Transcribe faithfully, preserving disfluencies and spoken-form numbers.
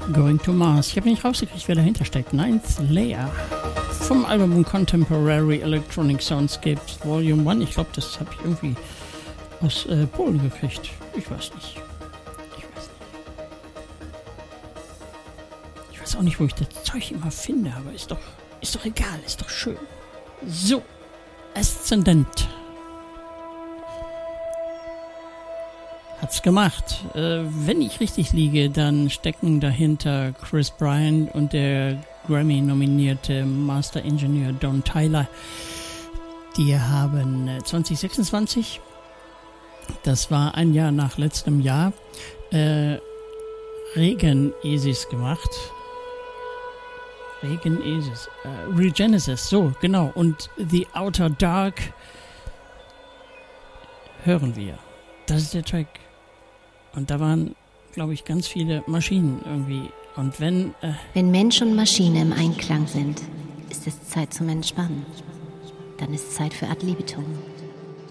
Going to Mars. Ich habe nicht rausgekriegt, wer dahinter steckt. Ninth Layer. Vom Album Contemporary Electronic Soundscapes Volume eins. Ich glaube, das habe ich irgendwie aus äh, Polen gekriegt. Ich weiß nicht. Ich weiß nicht. Ich weiß auch nicht, wo ich das Zeug immer finde, aber ist doch, ist doch egal, ist doch schön. So. Aszendent. Hat's gemacht. Äh, wenn ich richtig liege, dann stecken dahinter Chris Bryant und der Grammy-nominierte Master Engineer Don Tyler. Die haben zwanzig sechsundzwanzig, das war ein Jahr nach letztem Jahr, äh, Regen-Esis gemacht. Regen-Esis. Äh, Regenesis, so, genau. Und The Outer Dark hören wir. Das ist der Track. Und da waren, glaube ich, ganz viele Maschinen irgendwie. Und wenn... Äh wenn Mensch und Maschine im Einklang sind, ist es Zeit zum Entspannen. Dann ist Zeit für Ad libitum.